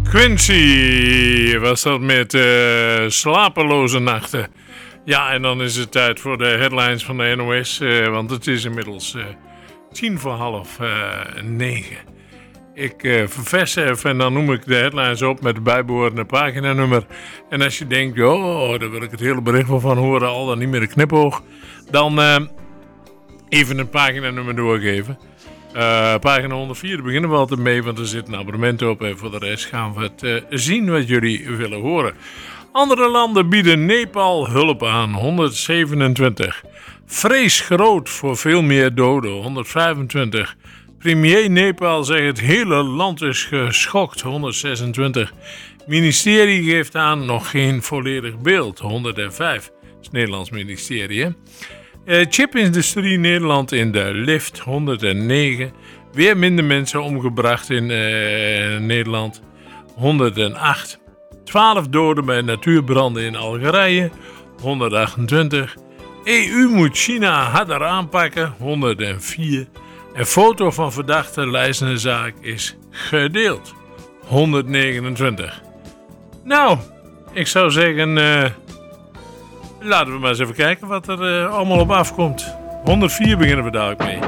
Quincy was dat met slapeloze nachten. Ja, en dan is het tijd voor de headlines van de NOS, want het is inmiddels 9:10. Ik ververs even en dan noem ik de headlines op met de bijbehorende paginanummer. En als je denkt, oh, daar wil ik het hele bericht wel van horen, al dan niet meer een knipoog, dan even een paginanummer doorgeven. Pagina 104, daar beginnen we altijd mee, want er zit een abonnement op. En voor de rest gaan we het zien wat jullie willen horen. Andere landen bieden Nepal hulp aan, 127. Vrees groot voor veel meer doden, 125. Premier Nepal zegt het hele land is geschokt, 126. Ministerie geeft aan nog geen volledig beeld, 105. Dat is het Nederlands ministerie, hè? Chipindustrie Nederland in de lift, 109. Weer minder mensen omgebracht in Nederland, 108. 12 doden bij natuurbranden in Algerije, 128. EU moet China harder aanpakken, 104. En foto van verdachte lijstende zaak is gedeeld, 129. Nou, ik zou zeggen, laten we maar eens even kijken wat er allemaal op afkomt. 104 beginnen we dadelijk mee.